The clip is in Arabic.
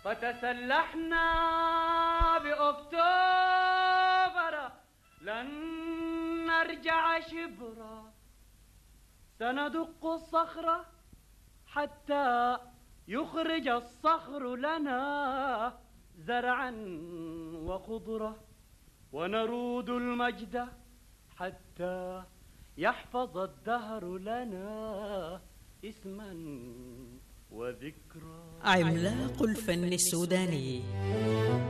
فتسلحنا بأكتوبر لن نرجع شبرا، سندق الصخرة حتى يخرج الصخر لنا زرعا وخضرة، ونرود المجد حتى يحفظ الدهر لنا اسما وذكرى. عملاق الفن السوداني